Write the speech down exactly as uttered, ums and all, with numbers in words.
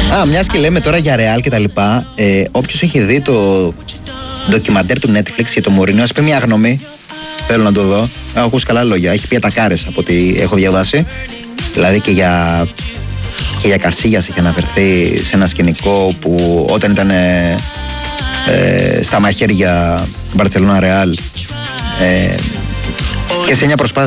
Α, μιας και λέμε τώρα για Real και τα λοιπά, ε, όποιος έχει δει το ντοκιμαντέρ του Netflix για το Μουρίνιο, ας πει μια γνώμη. Θέλω να το δω. Έχω ακούσει καλά λόγια. Έχει πει ατακάρες από ό,τι έχω διαβάσει. Δηλαδή και για, και για Κασίγιας είχε αναφερθεί σε ένα σκηνικό που όταν ήταν ε, ε, στα μαχαίρια Μπαρτσελόνα Ρεάλ, ε, και σε μια προσπάθεια